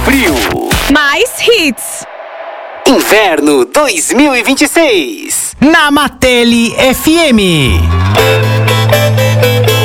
frio. Mais hits. Inverno 2026. Na Matele FM.